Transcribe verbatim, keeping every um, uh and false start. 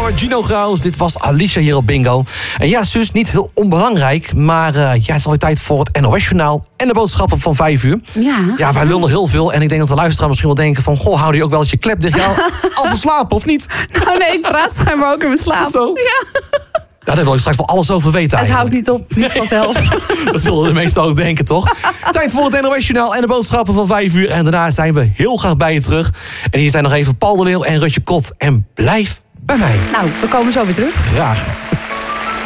hoor, Gino Graus. Dit was Alicia hier op Bingo. En ja, zus, niet heel onbelangrijk. Maar uh, ja, het is alweer tijd voor het N O S-journaal en de boodschappen van vijf uur. Ja, ja, wij lullen heel veel. En ik denk dat de luisteraar misschien wel denken van... goh, hou je ook wel eens je klep dicht? Ja, al verslapen, of niet? Nou nee, ik praat schijnbaar ook in mijn slaap. Is dat zo? Ja. Ja, daar wil ik straks wel alles over weten Het eigenlijk. houdt niet op, niet vanzelf. Dat zullen de meesten ook denken, toch? Tijd voor het N O S-journaal en de boodschappen van vijf uur. En daarna zijn we heel graag bij je terug. En hier zijn nog even Paul de Leeuw en Rutje Kot. En blijf bij mij. Nou, we komen zo weer terug. Graag.